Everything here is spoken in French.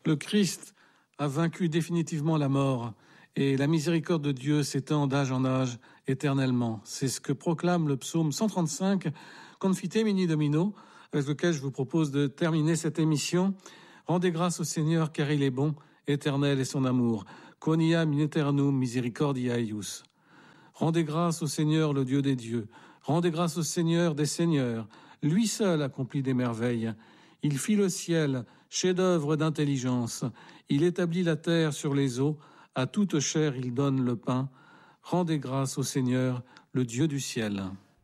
Le Christ a vaincu définitivement la mort et la miséricorde de Dieu s'étend d'âge en âge éternellement. C'est ce que proclame le psaume 135, Confite Mini Domino, avec lequel je vous propose de terminer cette émission. Rendez grâce au Seigneur car il est bon, éternel est son amour. Quoniam in aeternum misericordia eius. Rendez grâce au Seigneur, le Dieu des dieux. Rendez grâce au Seigneur des seigneurs. Lui seul accomplit des merveilles. Il fit le ciel, chef-d'œuvre d'intelligence. Il établit la terre sur les eaux. À toute chair il donne le pain. Rendez grâce au Seigneur, le Dieu du ciel.